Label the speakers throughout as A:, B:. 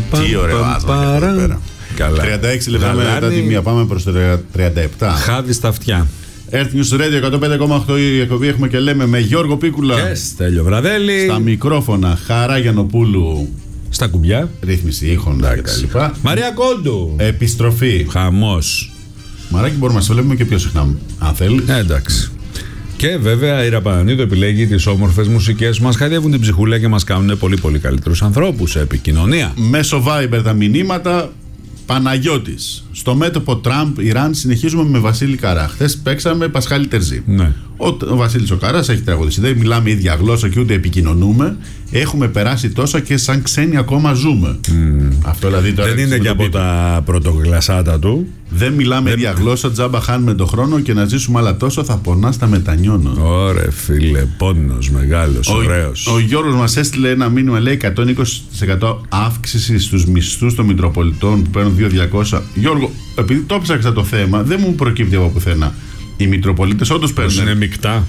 A: Τι ωραίο άσμα εδώ πέρα. 36 λεπτά μετά τη μία, πάμε προς το 37.
B: Χάδι στα αυτιά.
A: Earth News Radio 105,8 η εκπομπή έχουμε και λέμε με Γιώργο Πίκουλα.
B: Στέλιο Βραδέλη.
A: Στα μικρόφωνα Χαρά Γιαννοπούλου.
B: Στα κουμπιά.
A: Ρύθμιση ήχων κτλ.
B: Μαρία Κόντου.
A: Επιστροφή.
B: Χαμός.
A: Μαράκι, μπορούμε να σε βλέπουμε και πιο συχνά, αν θέλει.
B: Εντάξει. Και βέβαια η Ραπανανίδου επιλέγει τις όμορφες μουσικές που μας χαϊδεύουν την ψυχούλα και μας κάνουν πολύ πολύ καλύτερους ανθρώπους σε επικοινωνία. Μέσω
A: Viber τα μηνύματα. Παναγιώτης. Στο μέτωπο Τραμπ-Ιράν συνεχίζουμε με Βασίλη Καρά. Χθες παίξαμε Πασχάλη Τερζή.
B: Ναι.
A: Ο Βασίλης ο Καράς έχει τραγουδίσει. Δεν μιλάμε ίδια γλώσσα και ούτε επικοινωνούμε. Έχουμε περάσει τόσα και σαν ξένοι ακόμα ζούμε. Αυτό δηλαδή τώρα.
B: Δεν είναι και από τα πρωτογλασάτα του.
A: Δεν μιλάμε ίδια γλώσσα. Τζάμπα χάνουμε τον χρόνο και να ζήσουμε άλλα τόσο θα πονά στα μετανιώνω.
B: Ωραία, φίλε, πόνος μεγάλος, ωραίος.
A: Ο Γιώργος μας έστειλε ένα μήνυμα, λέει 120% αύξηση στους μισθούς των Μητροπολιτών που παίρνουν 2.200. Γιώργο, επειδή το ψάξα το θέμα, δεν μου προκύπτει από πουθενά. Οι Μητροπολίτες όντως παίρνουν.
B: Είναι μεικτά.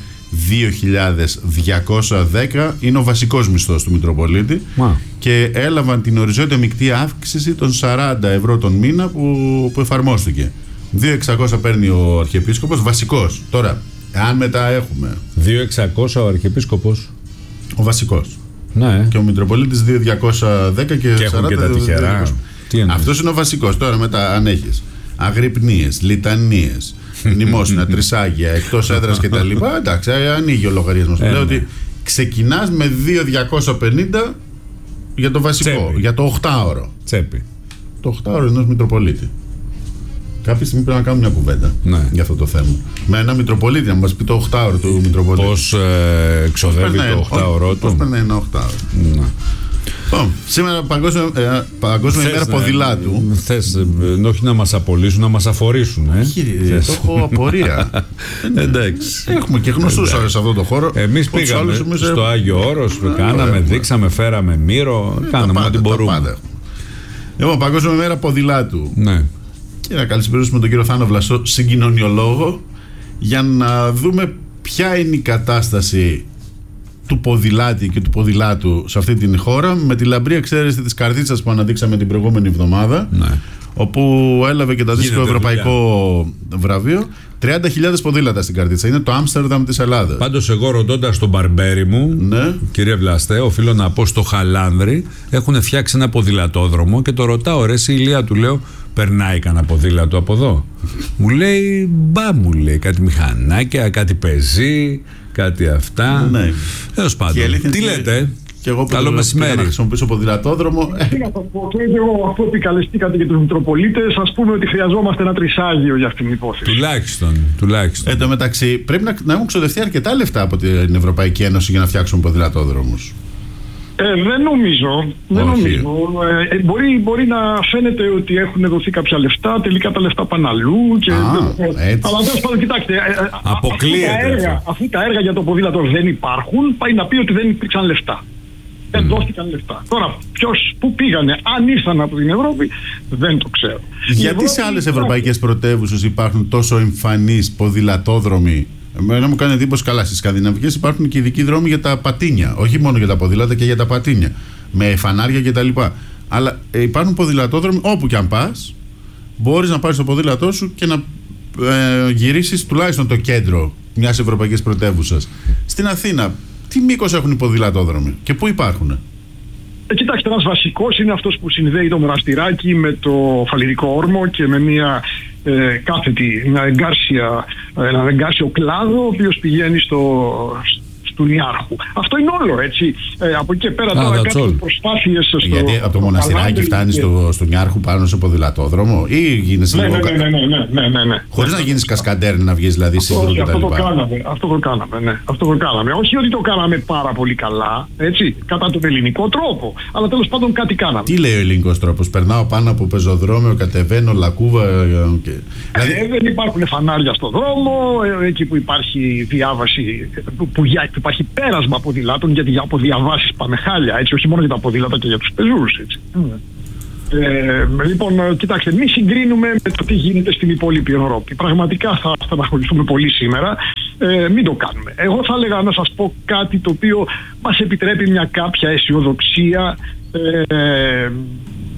A: 2.210 είναι ο βασικός μισθός του Μητροπολίτη. Και έλαβαν την οριζόντια μεικτή αύξηση των 40 ευρώ τον μήνα που εφαρμόστηκε. 2.600 παίρνει ο Αρχιεπίσκοπος, βασικός. Τώρα, αν μετά έχουμε
B: 2.600 ο Αρχιεπίσκοπος,
A: ο βασικός.
B: Ναι.
A: Και ο Μητροπολίτης 2.210 και 40
B: και τα τυχερά.
A: Αυτός είναι ο βασικός. Τώρα μετά αν έχεις αγρυπνίες, λιτανίες, μνημόσυνα, τρισάγια, εκτός έδρας κτλ. Εντάξει, ανοίγει ο λογαριασμός. Λέω ότι ξεκινάς με 2.250 για το βασικό,
B: τσέπη.
A: Για το 8ωρο.
B: Τσέπη.
A: Το 8ωρο ενός Μητροπολίτη. Κάποια στιγμή πρέπει να κάνουμε μια κουβέντα για αυτό το θέμα. Με ένα Μητροπολίτη, να μας πει το 8ωρο του Μητροπολίτη.
B: Πώς εξοδεύει το 8ωρο του.
A: Πώς παίρνει ένα 8ωρο. Ναι. Σήμερα Παγκόσμια ημέρα ποδηλάτου.
B: Θες όχι να μας απολύσουν, να μας αφορήσουν.
A: Το έχω απορία.
B: Εντάξει.
A: Έχουμε και γνωστούς σε αυτό το χώρο.
B: Εμείς πήγαμε στο Άγιο Όρος, κάναμε, δείξαμε, φέραμε μύρο, κάναμε ό,τι μπορούμε.
A: Λοιπόν, Παγκόσμια ημέρα ποδηλάτου.
B: Ναι.
A: Και να καλησπερίσουμε τον κύριο Θάνο Βλασσό, συγκοινωνιολόγο, για να δούμε ποια είναι η κατάσταση του ποδηλάτη και του ποδηλάτου σε αυτή την χώρα, με τη λαμπρή εξαίρεση της Καρδίτσας που αναδείξαμε την προηγούμενη εβδομάδα, όπου έλαβε και το αντίστοιχο ευρωπαϊκό βραβείο. 30.000 ποδήλατα στην Καρδίτσα. Είναι το Άμστερνταμ της Ελλάδας.
B: Πάντως, εγώ ρωτώντας τον μπαρμπέρι μου, κύριε Βλαστέ, οφείλω να πω στο Χαλάνδρη, έχουν φτιάξει ένα ποδηλατόδρομο και το ρωτάω, ρε εσύ Ηλία, του λέω, περνάει κανένα ποδήλατο από εδώ? Μου λέει, μου λέει, κάτι μηχανάκια, κάτι πεζί, κάτι αυτά.
A: Ναι.
B: Τέλος πάντων. Τι λέτε?
A: Και εγώ
B: καλό μεσημέρι.
A: Να χρησιμοποιήσω ποδηλατόδρομο.
C: Τι να το πω, και εγώ αφού επικαλεστήκατε και τους Μητροπολίτες, ας πούμε ότι χρειαζόμαστε ένα τρισάγιο για αυτήν την υπόθεση.
B: Τουλάχιστον.
A: Εν τω μεταξύ, πρέπει να έχουν ξοδευτεί αρκετά λεφτά από την Ευρωπαϊκή Ένωση για να φτιάξουν ποδηλατόδρομους.
C: Δεν νομίζω. Μπορεί να φαίνεται ότι έχουν δοθεί κάποια λεφτά, τελικά τα λεφτά πάνε αλλού. Αλλά τέλος πάντων, κοιτάξτε. Αφού τα έργα για το ποδήλατο δεν υπάρχουν, πάει να πει ότι δεν υπήρξαν λεφτά. Δεν δόθηκαν λεφτά. Τώρα, πού πήγανε, αν ήρθαν από την Ευρώπη, δεν το ξέρω.
A: Γιατί σε άλλες ευρωπαϊκές πρωτεύουσες υπάρχουν τόσο εμφανείς ποδηλατόδρομοι? Εμένα μου κάνει εντύπωση, καλά, στις σκανδιναβικές υπάρχουν και ειδικοί δρόμοι για τα πατίνια. Όχι μόνο για τα ποδήλατα και για τα πατίνια. Με φανάρια κτλ. Αλλά υπάρχουν ποδηλατόδρομοι όπου και αν πας, μπορείς να πάρεις το ποδήλατό σου και να γυρίσεις τουλάχιστον το κέντρο μιας ευρωπαϊκής πρωτεύουσας. Στην Αθήνα, τι μήκος έχουν οι ποδηλατόδρομοι και πού υπάρχουν?
C: Κοιτάξτε, ένας βασικός είναι αυτός που συνδέει το Μοναστηράκι με το Φαλιρικό Όρμο και με μια ένα εγκάρσιο κλάδο, ο οποίος πηγαίνει του Νιάρχου. Αυτό είναι όλο, έτσι. Από εκεί και πέρα τώρα κάποιες προσπάθειες.
A: Γιατί από το Μοναστηράκι φτάνει στο Νιάρχου πάνω σε ποδηλατόδρομο ή γίνεσαι λίγο.
C: Ναι.
A: Χωρίς να γίνεις κασκαντέρ, να βγεις δηλαδή σίγουρο κτλ.
C: Αυτό το κάναμε. Όχι ότι το κάναμε πάρα πολύ καλά, έτσι, κατά τον ελληνικό τρόπο. Αλλά τέλος πάντων κάτι κάναμε.
A: Τι λέει ο ελληνικός τρόπος? Περνάω πάνω από πεζοδρόμιο, κατεβαίνω λακκούβα.
C: Δεν υπάρχουν φανάρια στο δρόμο, εκεί που υπάρχει διάβαση, που υπάρχει πέρασμα ποδηλάτων, γιατί από διαβάσεις πάμε χάλια, έτσι, όχι μόνο για τα ποδήλατα και για τους πεζούς, έτσι. Λοιπόν, κοιτάξτε, μη συγκρίνουμε με το τι γίνεται στην υπόλοιπη Ευρώπη. Πραγματικά θα στεναχωρηθούμε πολύ σήμερα. Μην το κάνουμε. Εγώ θα έλεγα να σας πω κάτι το οποίο μας επιτρέπει μια κάποια αισιοδοξία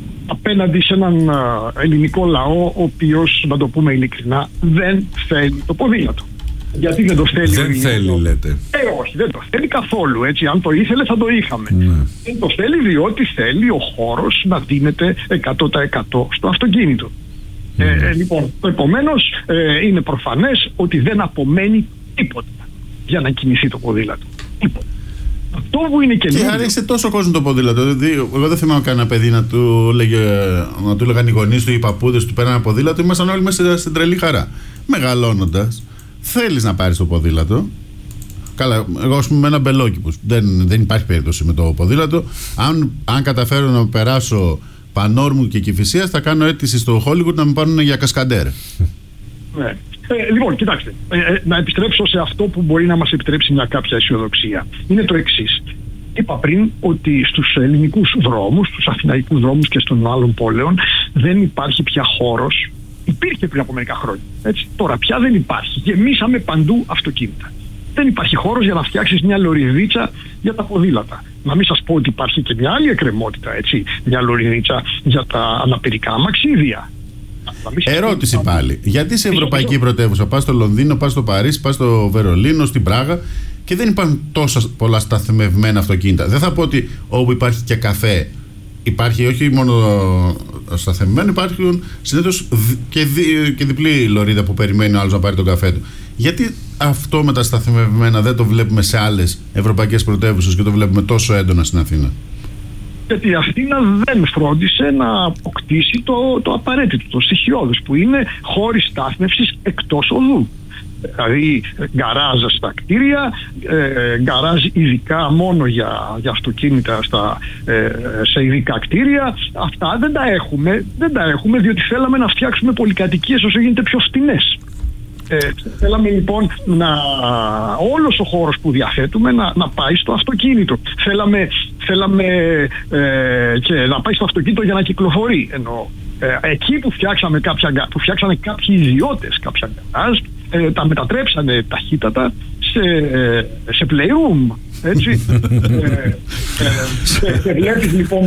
C: απέναντι σε έναν ελληνικό λαό, ο οποίος, να το πούμε ειλικρινά, δεν θέλει το ποδήλατο. Γιατί δεν το θέλει?
B: Δεν θέλει, λέτε.
C: Όχι, δεν το θέλει καθόλου. Έτσι. Αν το ήθελε, θα το είχαμε. Δεν το θέλει διότι θέλει ο χώρος να δίνεται 100% στο αυτοκίνητο. Λοιπόν, επομένως, είναι προφανές ότι δεν απομένει τίποτα για να κινηθεί το ποδήλατο. Τίποτα. Αυτό που είναι καινούργιο.
A: Και άρεσε τόσο κόσμο το ποδήλατο. Εγώ δεν θυμάμαι κανένα παιδί να του λέγαν οι γονείς του, οι παππούδες του, πέραν ένα ποδήλατο. Ήμασταν όλοι μέσα στην τρελή χαρά. Μεγαλώνοντας, θέλεις να πάρεις το ποδήλατο. Καλά, εγώ ας πούμε με ένα μπελόκιπους. Δεν υπάρχει περίπτωση με το ποδήλατο. Αν καταφέρω να περάσω Πανόρμου και Κηφισίας, θα κάνω αίτηση στο Hollywood να με πάρουν για κασκαντέρ.
C: Ναι. Λοιπόν, κοιτάξτε, να επιστρέψω σε αυτό που μπορεί να μας επιτρέψει μια κάποια αισιοδοξία. Είναι το εξής. Είπα πριν ότι στους ελληνικούς δρόμους, στους αθηναϊκούς δρόμους και των άλλων πόλεων δεν υπάρχει πια χώρος. Υπήρχε πριν από μερικά χρόνια. Έτσι. Τώρα πια δεν υπάρχει. Γεμίσαμε παντού αυτοκίνητα. Δεν υπάρχει χώρος για να φτιάξεις μια λωριδίτσα για τα ποδήλατα. Να μην σας πω ότι υπάρχει και μια άλλη εκκρεμότητα, έτσι. Μια λωριδίτσα για τα αναπηρικά αμαξίδια.
A: Ερώτηση πάλι. Γιατί σε ευρωπαϊκή πρωτεύουσα πας στο Λονδίνο, πας στο Παρίσι, πας στο Βερολίνο, στην Πράγα και δεν υπάρχουν τόσα πολλά σταθμευμένα αυτοκίνητα? Δεν θα πω ότι όπου υπάρχει και καφέ υπάρχει όχι μόνο σταθμευμένο, υπάρχουν συνήθως και διπλή λωρίδα που περιμένει ο άλλος να πάρει τον καφέ του. Γιατί αυτό με τα σταθμευμένα δεν το βλέπουμε σε άλλες ευρωπαϊκές πρωτεύουσες και το βλέπουμε τόσο έντονα στην Αθήνα?
C: Γιατί η Αθήνα δεν φρόντισε να αποκτήσει το απαραίτητο, το στοιχειώδες, που είναι χώροι στάθμευσης εκτός οδού. Δηλαδή γκαράζ στα κτίρια, γκαράζ ειδικά μόνο για αυτοκίνητα σε ειδικά κτίρια. Αυτά δεν τα έχουμε διότι θέλαμε να φτιάξουμε πολυκατοικίες όσο γίνεται πιο φτηνές. Θέλαμε λοιπόν όλος ο χώρος που διαθέτουμε να πάει στο αυτοκίνητο. Θέλαμε και να πάει στο αυτοκίνητο για να κυκλοφορεί. Ενώ εκεί που φτιάξανε κάποιοι ιδιώτες κάποια γκαράζ, τα μετατρέψανε ταχύτατα σε playroom. Έτσι. Και βλέπεις λοιπόν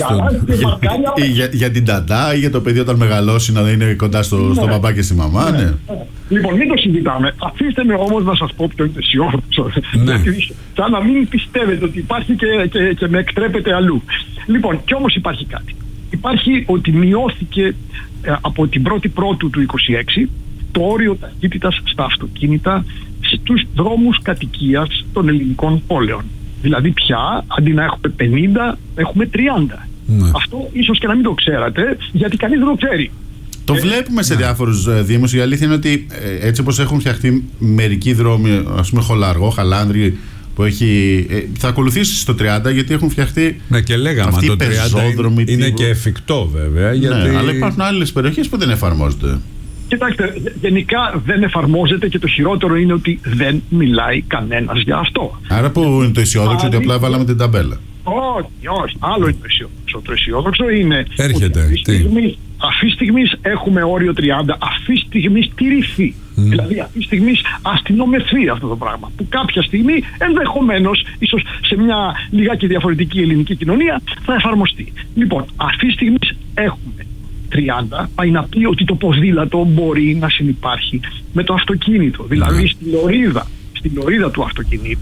A: για την ταντά ή για το παιδί όταν μεγαλώσει να είναι κοντά στο παπά και στη μαμά. Ναι.
C: Λοιπόν, μην το συζητάμε. Αφήστε με όμως να σας πω ποιο είναι αισιόδοξο. Σαν να μην πιστεύετε ότι υπάρχει και με εκτρέπετε αλλού. Λοιπόν, κι όμως υπάρχει κάτι. Υπάρχει ότι μειώθηκε από την 1η Πρώτου του 2026 το όριο ταχύτητας στα αυτοκίνητα στους δρόμους κατοικίας των ελληνικών πόλεων. Δηλαδή πια αντί να έχουμε 50 έχουμε 30. Αυτό ίσως και να μην το ξέρατε, γιατί κανείς δεν το ξέρει.
A: Το βλέπουμε σε διάφορους δήμους. Η αλήθεια είναι ότι έτσι όπως έχουν φτιαχτεί μερικοί δρόμοι, ας πούμε Χολαργό, Χαλάνδρη, που θα ακολουθήσει στο 30 γιατί έχουν φτιαχτεί.
B: Ναι, και λέγαμε το 30 είναι και εφικτό βέβαια. Γιατί...
A: Ναι, αλλά υπάρχουν άλλες περιοχές που δεν εφαρμόζονται.
C: Κοιτάξτε, γενικά δεν εφαρμόζεται και το χειρότερο είναι ότι δεν μιλάει κανένας για αυτό.
A: Άρα που είναι το αισιόδοξο ότι απλά βάλαμε την ταμπέλα?
C: Όχι. Άλλο είναι το αισιόδοξο. Το αισιόδοξο είναι
B: έρχεται.
C: Αυτή τη στιγμή έχουμε όριο 30, αυτή τη στιγμή τηρηθεί. Δηλαδή αυτή τη στιγμή αστυνομευθεί αυτό το πράγμα. Που κάποια στιγμή ενδεχομένως, ίσως σε μια λιγάκι διαφορετική ελληνική κοινωνία, θα εφαρμοστεί. Λοιπόν, αυτή τη στιγμή έχουμε 30, πάει να πει ότι το ποδήλατο μπορεί να συνυπάρχει με το αυτοκίνητο. Δηλαδή στη λωρίδα του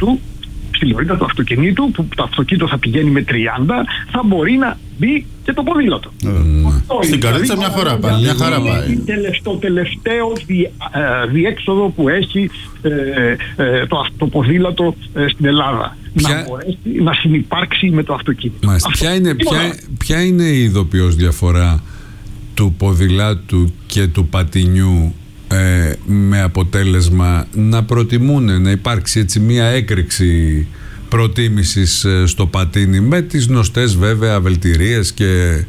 C: αυτοκινήτου, που το αυτοκίνητο θα πηγαίνει με 30, θα μπορεί να μπει και το ποδήλατο.
A: Στην καρδίτσα μια χαρά πάει.
C: Είναι το τελευταίο διέξοδο που έχει το ποδήλατο στην Ελλάδα. Να μπορέσει να συνυπάρξει με το αυτοκίνητο.
B: Ποια είναι η ειδοποιώς διαφορά του ποδηλάτου και του πατινιού, με αποτέλεσμα να προτιμούν να υπάρξει έτσι μια έκρηξη προτίμησης στο πατίνι, με τις γνωστές βέβαια αβελτηρίες και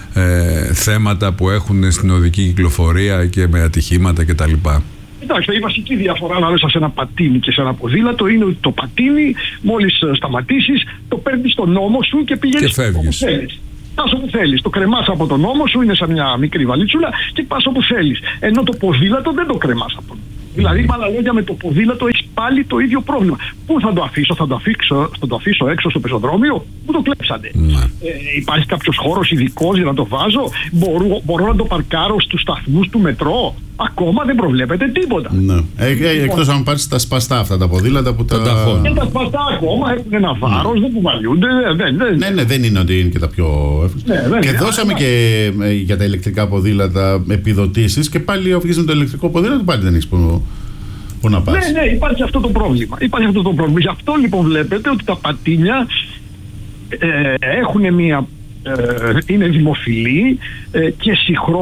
B: θέματα που έχουν στην οδική κυκλοφορία και με ατυχήματα κτλ.
C: Κοιτάξτε, η βασική διαφορά ανάμεσα σε ένα πατίνι και σε ένα ποδήλατο είναι ότι το πατίνι μόλις σταματήσεις το παίρνεις στον ώμο σου και πηγαίνεις όπου θέλεις. Πας όπου θέλεις. Το κρεμάς από τον ώμο σου, είναι σαν μια μικρή βαλίτσουλα και πας όπου θέλεις. Ενώ το ποδήλατο δεν το κρεμάς από τον. Δηλαδή, με άλλα λόγια, με το ποδήλατο έχεις πάλι το ίδιο πρόβλημα. Πού θα το αφήσω, θα το αφήσω έξω στο πεζοδρόμιο, πού το κλέψατε. Υπάρχει κάποιος χώρος ειδικός για να το βάζω, μπορώ να το παρκάρω στους σταθμούς του μετρό. Ακόμα δεν προβλέπεται τίποτα.
A: Εκτός αν πάρεις τα σπαστά αυτά τα ποδήλατα που τα
C: χώνουν. Και τα σπαστά ακόμα έχουν ένα βάρος, δεν κουβαλιούνται.
A: Ναι, δεν είναι ότι είναι και τα πιο εύκολα. Και δώσαμε και για τα ηλεκτρικά ποδήλατα επιδοτήσεις και πάλι αφήνεις το ηλεκτρικό ποδήλατο, πάλι δεν έχεις πού να πας.
C: Ναι, υπάρχει αυτό το πρόβλημα. Γι' αυτό λοιπόν βλέπετε ότι τα πατίνια έχουν είναι δημοφιλή και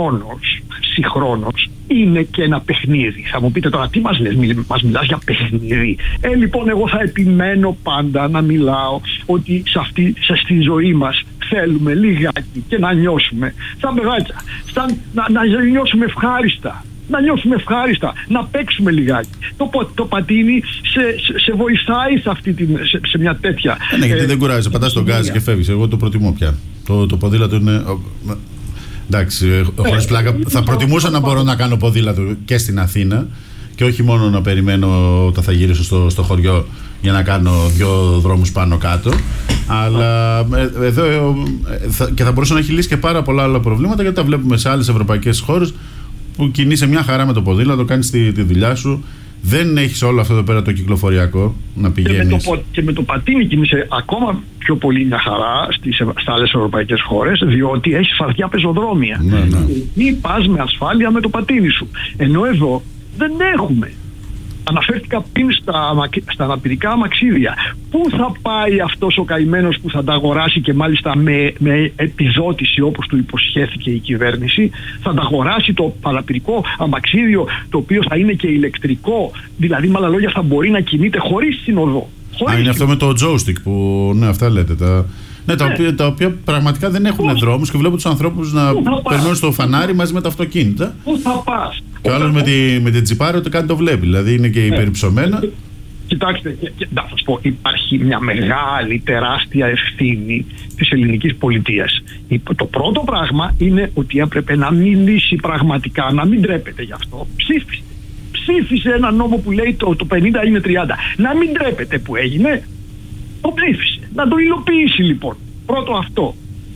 C: συγχρόνως είναι και ένα παιχνίδι. Θα μου πείτε τώρα τι μας λες, μας μιλάς για παιχνίδι. Λοιπόν, εγώ θα επιμένω πάντα να μιλάω ότι στη ζωή μας θέλουμε λιγάκι και να νιώσουμε σαν παιδάκια, να νιώσουμε ευχάριστα. Να νιώσουμε ευχάριστα, να παίξουμε λιγάκι. Το πατίνι σε βοηθάει σε μια τέτοια.
A: Ναι, γιατί δεν κουράζει, πατάς τον γκάζι και φεύγεις. Εγώ το προτιμώ πια. Το ποδήλατο είναι. Εντάξει, χωρίς πλάκα. Θα προτιμούσα να μπορώ να κάνω ποδήλατο και στην Αθήνα και όχι μόνο να περιμένω όταν θα γυρίσω στο χωριό για να κάνω 2 δρόμους πάνω κάτω. Αλλά εδώ και θα μπορούσε να έχει λύσει και πάρα πολλά άλλα προβλήματα, γιατί τα βλέπουμε σε άλλες ευρωπαϊκές χώρες που κινείσαι μια χαρά με το ποδήλατο, κάνεις τη δουλειά σου. Δεν έχεις όλο αυτό εδώ πέρα το κυκλοφοριακό να πηγαίνεις.
C: Και με το πατίνι κινείσαι ακόμα πιο πολύ μια χαρά στις άλλες ευρωπαϊκές χώρες, διότι έχεις φαρδιά πεζοδρόμια. Ή πας με ασφάλεια με το πατίνι σου. Ενώ εδώ δεν έχουμε. Αναφέρθηκα πριν στα αναπηρικά αμαξίδια. Πού θα πάει αυτός ο καημένος που θα τα αγοράσει και μάλιστα με επιδότηση όπως του υποσχέθηκε η κυβέρνηση? Θα τα αγοράσει το αναπηρικό αμαξίδιο, το οποίο θα είναι και ηλεκτρικό, δηλαδή με άλλα λόγια θα μπορεί να κινείται χωρίς συνοδό.
A: Είναι αυτό με το joystick που αυτά λέτε. Τα οποία πραγματικά δεν έχουν δρόμους και βλέπω τους ανθρώπους να περνούν στο φανάρι μαζί με τα αυτοκίνητα.
C: Πού θα πας?
A: Και ο άλλος με την τσιπάρα ότι κάτι το βλέπει, δηλαδή είναι και υπερυψωμένα.
C: Κοιτάξτε, να σας πω, υπάρχει μια μεγάλη, τεράστια ευθύνη της ελληνικής πολιτείας. Το πρώτο πράγμα είναι ότι έπρεπε να μιλήσει πραγματικά, να μην τρέπεται γι' αυτό. Ψήφισε ένα νόμο που λέει το 50 είναι 30. Να μην τρέπεται που έγινε. Το ψήφισε. Να το υλοποιήσει λοιπόν. Πρώτο αυτό.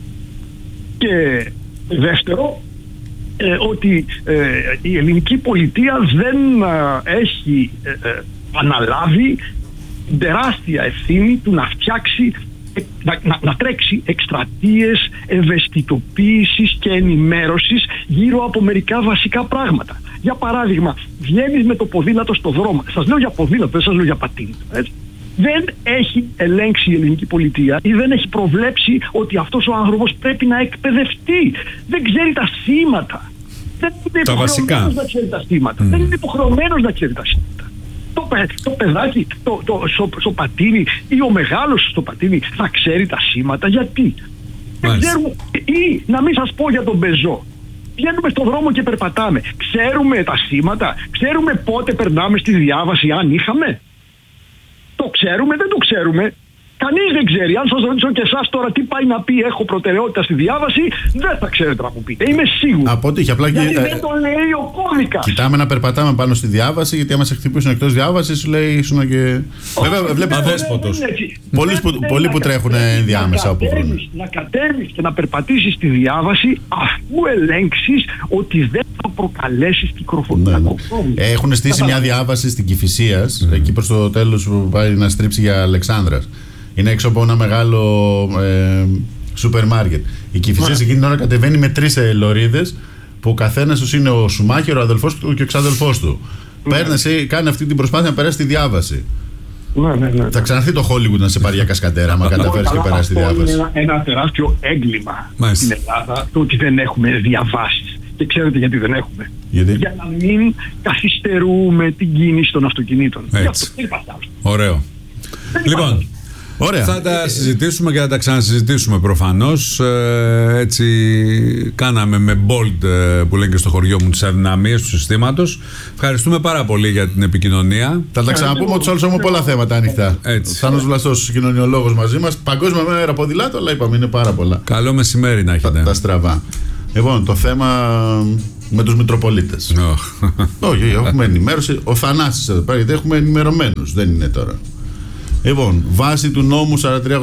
C: Και δεύτερο, ότι η ελληνική πολιτεία δεν έχει αναλάβει τεράστια ευθύνη του να φτιάξει, να τρέξει εκστρατείες ευαισθητοποίησης και ενημέρωσης γύρω από μερικά βασικά πράγματα. Για παράδειγμα, βγαίνεις με το ποδήλατο στο δρόμο. Σας λέω για ποδήλατο, δεν σας λέω για πατίνι. Δεν έχει ελέγξει η ελληνική πολιτεία ή δεν έχει προβλέψει ότι αυτός ο άνθρωπος πρέπει να εκπαιδευτεί. Δεν ξέρει τα σήματα. Δεν είναι υποχρεωμένος να ξέρει τα σήματα. Δεν είναι υποχρεωμένος να ξέρει τα σήματα. Το παιδάκι στο πατίνι ή ο μεγάλος στο πατίνι θα ξέρει τα σήματα. Γιατί? Δεν ξέρουμε. Ή να μην σας πω για τον πεζό. Βγαίνουμε στον δρόμο και περπατάμε. Ξέρουμε τα σήματα. Ξέρουμε πότε περνάμε στη διάβαση, αν είχαμε. Το ξέρουμε, δεν το ξέρουμε. Κανείς δεν ξέρει. Αν σας ρωτήσω και εσάς τώρα τι πάει να πει έχω προτεραιότητα στη διάβαση, δεν θα ξέρετε να μου πείτε. Είμαι σίγουρος.
A: Από ό,τι είχε απλά
C: γιατί δεν το λέει ο κώδικας.
A: Κοιτάμε να περπατάμε πάνω στη διάβαση, γιατί άμα σε χτυπήσουν εκτός διάβασης, σου λέει ήσουν και. Βέβαια, βλέπεις αδέσποτος. Πολλοί που τρέχουν διάμεσα όπου βρουν.
C: Να κατέβεις και να περπατήσεις στη διάβαση αφού ελέγξεις ότι δεν θα προκαλέσεις κυκλοφοριακό πρόβλημα.
A: Έχουν στήσει μια διάβαση στην Κηφισίας, εκεί προς το τέλος που πάει να στρίψει για Αλεξάνδρας. Είναι έξω από ένα μεγάλο σούπερ μάρκετ. Η Κηφισίας εκείνη την ώρα κατεβαίνει με 3 λωρίδες που ο καθένας τους είναι ο Σουμάχερ, ο αδελφός του και ο ξαδελφός του. Παίρνει, κάνει αυτή την προσπάθεια να περάσει τη διάβαση.
C: Ναι.
A: Θα ξαναρθεί το Hollywood να σε πάρει για κασκαντέρα, άμα καταφέρεις και περάσει τη διάβαση.
C: Είναι ένα τεράστιο έγκλημα στην Ελλάδα το ότι δεν έχουμε διαβάσεις. Και ξέρετε γιατί δεν έχουμε? Για να μην καθυστερούμε την κίνηση των αυτοκινήτων.
B: Ωραίο. Λοιπόν,
A: ωραία.
B: Θα τα συζητήσουμε και θα τα ξανασυζητήσουμε προφανώς. Έτσι κάναμε με bold, που λένε και στο χωριό μου, τις αδυναμίες του συστήματος. Ευχαριστούμε πάρα πολύ για την επικοινωνία.
A: Θα τα ξαναπούμε ότι όλους έχουμε πολλά θέματα ανοιχτά. Θάνος Βλαστός, κοινωνιολόγος μαζί μας. Παγκόσμια μέρα ποδηλάτου, αλλά είπαμε είναι πάρα πολλά.
B: Καλό μεσημέρι να έχετε.
A: Τα στραβά. Λοιπόν, το θέμα με τους Μητροπολίτες. Όχι, έχουμε ενημέρωση. Ο Θανάσης εδώ πέρα, γιατί έχουμε ενημερωμένους. Δεν είναι τώρα. Λοιπόν, βάση του νόμου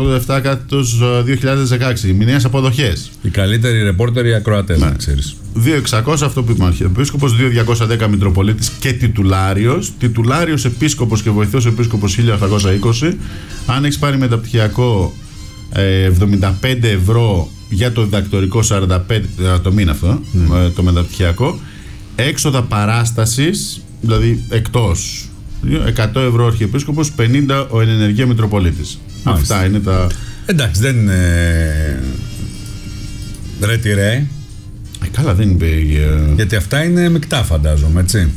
A: 4387/2016, μηνιαίες αποδοχές.
B: Οι καλύτεροι ρεπόρτεροι ακροατές, να ξέρεις.
A: 2.600 αυτό που είπαμε, αρχιεπίσκοπος, 2.210 Μητροπολίτης και τιτουλάριος. Τιτουλάριος επίσκοπος και βοηθός επίσκοπος 1.820. Αν έχεις πάρει μεταπτυχιακό 75 ευρώ για το διδακτορικό, 45 το μήνα αυτό, το μεταπτυχιακό. Έξοδα παράστασης, δηλαδή εκτός, 100 ευρώ αρχιεπίσκοπος, 50 ο ενεργεία Μητροπολίτης. Αυτά είναι τα...
B: Εντάξει, δεν είναι ρε τι ρε.
A: Καλά, δεν είναι...
B: Γιατί αυτά είναι μεικτά, φαντάζομαι, έτσι.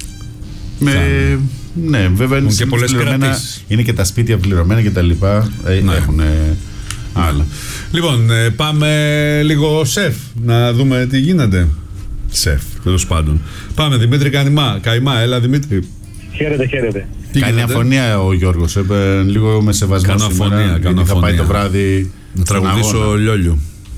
A: Ναι, βέβαια είναι
B: και πολλές
A: κρατήσεις. Είναι και τα σπίτια πληρωμένα και τα λοιπά. Έχουν άλλα.
B: Λοιπόν, πάμε λίγο σεφ, να δούμε τι γίνεται. Σεφ, τέλος πάντων. Πάμε, Δημήτρη Καϊμά, έλα Δημήτρη.
C: Χαίρετε.
A: Κάνει αφωνία ο Γιώργος, λίγο με σεβασμό σήμερα. Θα πάει το βράδυ
B: να τραγουδήσω Λιόλιου.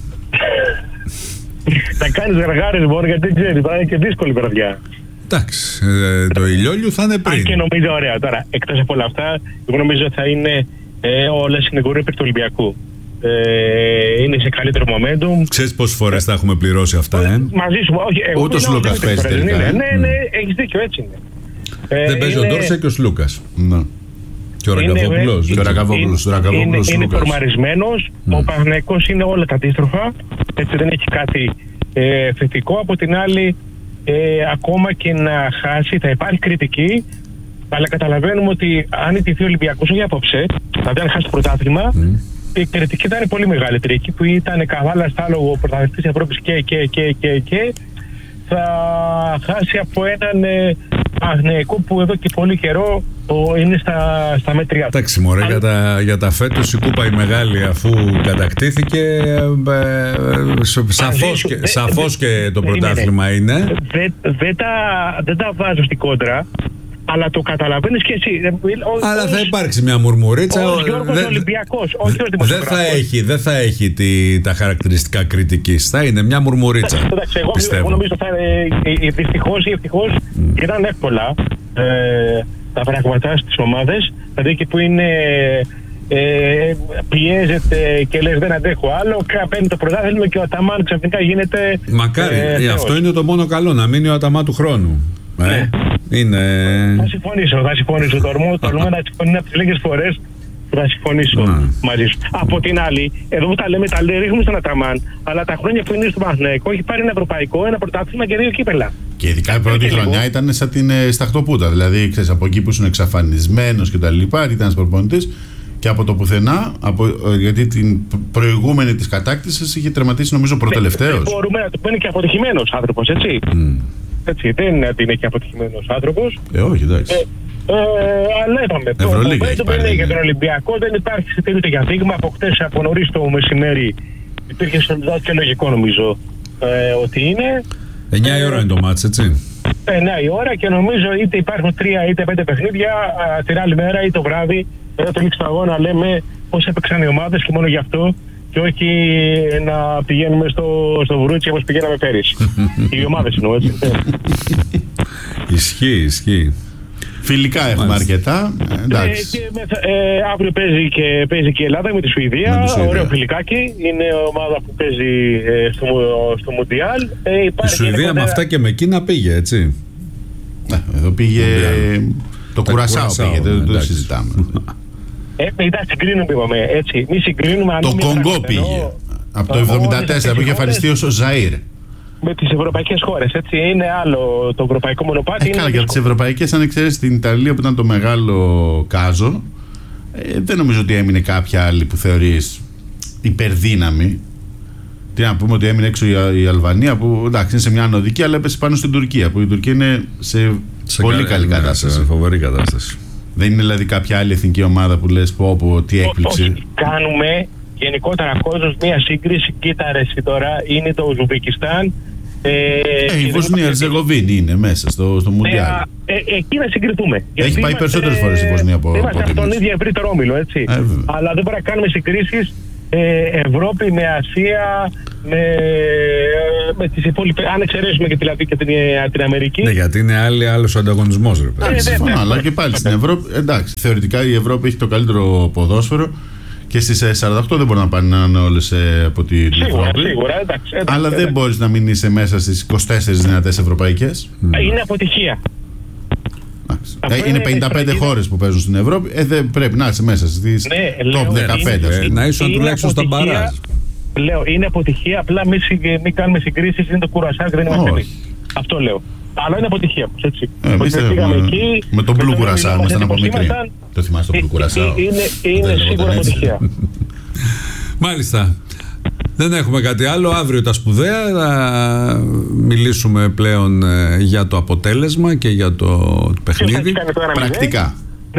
C: Θα κάνεις γαργάρες μόνο, γιατί δεν ξέρεις, θα είναι και δύσκολη βραδιά.
B: Εντάξει, το Ηλιόλιου θα είναι πριν.
C: Αν και νομίζω, ωραία, τώρα, εκτός από όλα αυτά, εγώ νομίζω θα είναι όλα συνηγορία περί του Ολυμπιακού. Είναι σε καλύτερο momentum.
B: Ξέρεις πόσες φορές θα έχουμε πληρώσει αυτά,
C: Μαζί σου, όχι.
A: Ούτε ο Σλούκας παίζει τελικά.
C: Ναι, έχεις δίκιο, έτσι είναι.
B: Δεν παίζει ο Ντόρσε και ο Σλούκας. Και ο Ραγκαβόπουλος.
C: Είναι φορμαρισμένος. Ο Παναθηναϊκός είναι όλα τα αντίστροφα. Έτσι δεν έχει κάτι θετικό. Από την άλλη, ακόμα και να χάσει, θα υπάρχει κριτική. Αλλά καταλαβαίνουμε ότι αν ιτηθεί ο Ολυμπιακός, όχι απόψε, δηλαδή αν χάσει το πρωτάθλημα, η κριτική ήταν πολύ μεγαλύτερη. Εκεί που ήταν καβάλα στάλογο πρωταθλητής της Ευρώπης και θα χάσει από έναν Παναθηναϊκό που εδώ και πολύ καιρό είναι στα μέτρια.
B: Εντάξει μωρέ, για τα φέτος η κούπα η μεγάλη, αφού κατακτήθηκε, σαφώς και το πρωτάθλημα είναι.
C: Δεν τα βάζω στην κόντρα, αλλά το καταλαβαίνεις και εσύ.
B: Αλλά θα υπάρξει μια μουρμουρίτσα.
C: Ο Γιώργος Ολυμπιακός, όχι ο δημοσιογράφος.
B: Δεν θα έχει τα χαρακτηριστικά κριτικής. Θα είναι μια μουρμουρίτσα.
C: Εντάξει, εγώ νομίζω θα είναι δυστυχώς ή ευτυχώς ήταν εύκολα τα πράγματα στις ομάδες. Δηλαδή εκεί που είναι πιέζεται και λες δεν αντέχω άλλο, παίρνει το πρωτάθλημα και ο Αταμάν ξαφνικά γίνεται.
B: Μακάρι, αυτό είναι το μόνο καλό, να μείνει ο Αταμάν του χρόνου. Είναι...
C: Θα συμφωνήσω. Τολμώ να συμφωνήσω από τις λίγες φορές που θα συμφωνήσω μαζί σου. Από την άλλη, εδώ που τα λέμε, ρίχνουμε στον Αταμάν, αλλά τα χρόνια που είναι στο Παναθηναϊκό έχει πάρει ένα ευρωπαϊκό, ένα πρωτάθλημα και 2 κύπελα.
A: Και ειδικά η πρώτη χρονιά ήταν σαν την Σταχτοπούτα. Δηλαδή, ξέρεις, από εκεί που ήσουν εξαφανισμένος και τα λοιπά, ήταν ένας προπονητής και από το πουθενά, γιατί την προηγούμενη της κατάκτησης είχε τερματίσει νομίζω προτελευταίος.
C: Μπορούμε να το πούμε και αποτυχημένος άνθρωπος, έτσι. Έτσι, δεν είναι ότι είναι και αποτυχημένος άνθρωπος.
A: Όχι, εντάξει.
C: Αλλά είπαμε, το για τον Ολυμπιακό δεν υπάρχει ούτε για δείγμα. Από χτες από νωρίς το μεσημέρι υπήρχε σολιδάκι και λογικό νομίζω ότι είναι.
B: 9 η ώρα είναι το μάτς, έτσι.
C: 9 η ώρα και νομίζω είτε υπάρχουν 3 είτε 5 παιχνίδια την άλλη μέρα ή το βράδυ. Μετά το λήξη του αγώνα λέμε πώς έπαιξαν οι ομάδες και μόνο γι' αυτό. Και όχι να πηγαίνουμε στο βουρούτσι όπως πηγαίναμε πέρυσι. Οι ομάδες εννοώ, έτσι.
B: Ισχύει.
A: Φιλικά έχουμε αρκετά.
C: Αύριο παίζει και η Ελλάδα με τη Σουηδία. Ωραίο φιλικάκι. Είναι ομάδα που παίζει στο Μουντιάλ.
B: Η Σουηδία με αυτά και με εκείνα πήγε, έτσι.
A: Εδώ πήγε το Κουρασάο πήγε, δεν το συζητάμε.
C: Μην συγκρίνουμε, έτσι. Μη συγκρίνουμε.
A: Το Κονγκό πήγε. Από το 1974 που είχε εμφανιστεί ως ο Ζαΐρ.
C: Με τις ευρωπαϊκές χώρες, έτσι. Είναι άλλο το ευρωπαϊκό μονοπάτι.
A: Καλά, για τις ευρωπαϊκές, αν ξέρεις, στην Ιταλία που ήταν το μεγάλο κάζο, δεν νομίζω ότι έμεινε κάποια άλλη που θεωρείς υπερδύναμη. Τι να πούμε, ότι έμεινε έξω η Αλβανία, που εντάξει είναι σε μια ανωδική, αλλά έπεσε πάνω στην Τουρκία, που η Τουρκία είναι σε πολύ καλή κατάσταση.
B: Σε φοβερή κατάσταση.
A: Δεν είναι δηλαδή κάποια άλλη εθνική ομάδα που λες πω τι έκπληξη.
C: Όχι, κάνουμε γενικότερα κόσμος μια σύγκριση. Κοίτα ρε εσύ τώρα, είναι το Ουζουμπεκιστάν.
A: Η Βοσνία Ερζεγοβίνη είναι μέσα στο Μουντιάλ.
C: Εκεί να συγκριθούμε.
A: Έχει πάει περισσότερες φορές η Βοσνία από
C: είμαστε από τον ίδιο ευρύτερο όμιλο, έτσι. Αλλά δεν μπορεί να κάνουμε συγκρίσεις Ευρώπη με Ασία,
D: με τις υπόλοιπες, αν εξαιρέσουμε και την Αμερική.
B: Ναι, γιατί είναι άλλος ο ανταγωνισμός.
A: Συμφωνώ, αλλά και πάλι στην Ευρώπη, εντάξει, θεωρητικά η Ευρώπη έχει το καλύτερο ποδόσφαιρο. Και στις 48 δεν μπορεί να πάνε όλες από την Ευρώπη.
D: Σίγουρα, εντάξει.
A: Αλλά δεν μπορείς να μην είσαι μέσα στις 24 δυνατές ευρωπαϊκές.
D: Είναι αποτυχία.
A: Είναι 55 χώρες που παίζουν στην Ευρώπη. Δεν πρέπει να είσαι μέσα στις top 15.
B: Να ήσουν τουλάχιστον στα μπαράζ.
D: Λέω, είναι αποτυχία. Απλά μην κάνουμε συγκρίσεις. Είναι το κουρασάκι, δεν είμαστε εμείς. Αυτό λέω. Αλλά είναι αποτυχία μας, έτσι.
A: Με τον Μπλου Κουρασάο ήμασταν από μικρή. Το θυμάσαι τον Μπλου Κουρασάο?
D: Είναι σίγουρα αποτυχία.
B: Μάλιστα. Δεν έχουμε κάτι άλλο. Αύριο τα σπουδαία. Θα μιλήσουμε πλέον για το αποτέλεσμα και για το παιχνίδι.
A: Πρακτικά.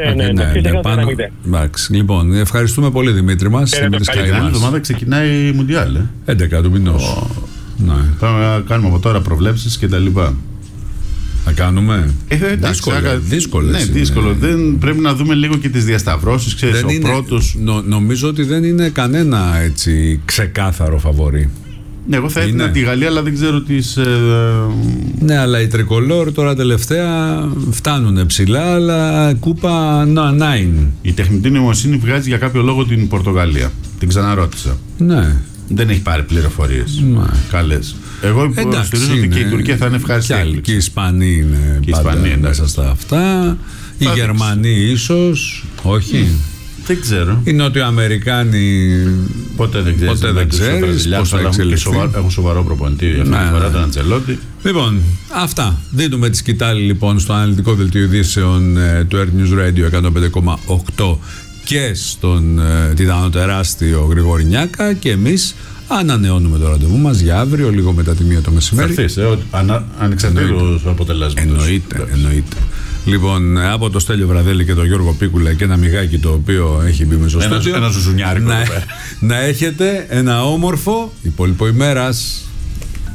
B: Λοιπόν, ευχαριστούμε πολύ, Δημήτρη μας.
A: Την άλλη εβδομάδα ξεκινάει η Μουντιάλ.
B: 11 του μηνός.
A: Πρέπει να κάνουμε από τώρα προβλέψεις και τα λοιπά.
B: Θα κάνουμε.
A: Δύσκολες. Ναι, δύσκολο. Δεν, πρέπει να δούμε λίγο και τις διασταυρώσεις. Ξέρεις, ο πρώτος.
B: Νομίζω ότι δεν είναι κανένα έτσι ξεκάθαρο φαβορί.
A: Ναι, εγώ θα έδινα τη Γαλλία, αλλά δεν ξέρω τις.
B: Ναι, αλλά οι τρικολόρ τώρα τελευταία φτάνουν ψηλά, αλλά κούπα 9.
A: Η τεχνητή νοημοσύνη βγάζει για κάποιο λόγο την Πορτογαλία. Την ξαναρώτησα.
B: Ναι.
A: Δεν έχει πάρει πληροφορίες καλές. Εγώ υποστηρίζω ότι και η Τουρκία θα είναι ευχάριστη.
B: Και οι Ισπανοί είναι πάντα μέσα στα αυτά. Οι Γερμανοί ίσως. Όχι.
A: Δεν ξέρω.
B: Οι Νοτιοαμερικάνοι
A: ποτέ δεν ξέρεις πώς θα εξελιχθεί. Έχουν σοβαρό προπονητή αυτή τη φορά, τον Αντσελότη.
B: Λοιπόν, αυτά. Δίνουμε τη σκητάλη λοιπόν στο αναλυτικό δελτίο ειδήσεων του Earth News Radio 105,8 και στον τιτάνο τεράστιο Γρηγόρη Νιάκα, και εμείς ανανεώνουμε το ραντεβού μας για αύριο λίγο μετά τη 1 το μεσημέρι.
A: Θα έρθεις, ανεξαρτήτως του αποτελέσματος.
B: Εννοείται. Λοιπόν, από το Στέλιο Βραδέλη και τον Γιώργο Πίκουλα και ένα μιγάκι το οποίο έχει μπει με στο στούντιο.
A: Ένα ζουζουνιάρικο.
B: Να έχετε ένα όμορφο υπόλοιπο ημέρας.